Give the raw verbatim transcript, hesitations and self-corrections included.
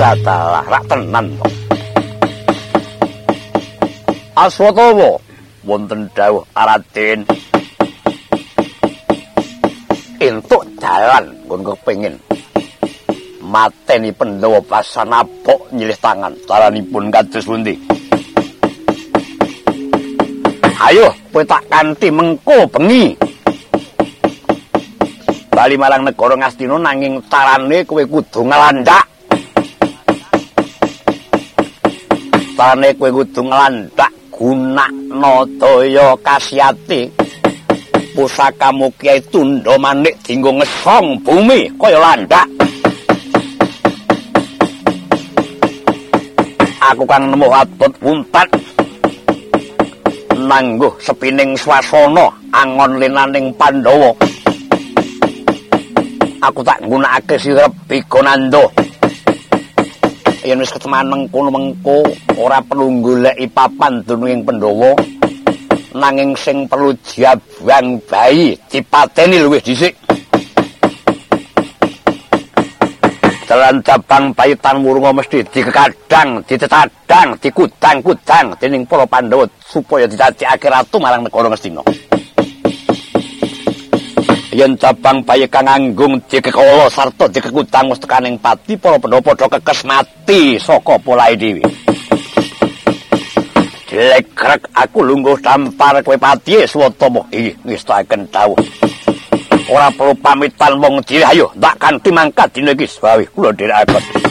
lah dalah rak tenan to. Aswatama wonten dawuh Raden entuk dalan nggon kepengin mateni Pandhawa Pasanabok nyilih tangan dalanipun kados pundi. Ayo kowe tak kanthi mengko bengi bali marang negara Ngastina nanging carane kowe kudu nglandhak. Carane kowe kudu nglandhak gunakna daya kasyati. Pusakamu Kyai Tundha Manik dienggo ngesong bumi kaya landhak. Aku kang nemu abot puntat nangguh sepining swasana angon linaning Pandhawa. Aku tak nggunakake sirep Bigonanda. Yen wis ketemaneng kono mengko ora perlu goleki papan dununging Pandhawa, nanging sing perlu jabang bayi dipateni luwih dhisik. Dalan cabang paitan wurunga mesti dikekadang, ditetadang, dikudang-kudang dening para Pandhawa supaya didadekake ratu marang negara Ngastina. Yen cabang bayi kang anggung dikekala sarta dikekudang mustekaning pati, para Pandhawa padha kekes mati saka polahe dhewe. Dilegrek aku lungguh dampar kowe patihe Swatama. Inggih ngestaken dawuh. Ora perlu pamitan wong cilik, ayo tak kanthi mangkat dina iki. Bawih kula dherekaken.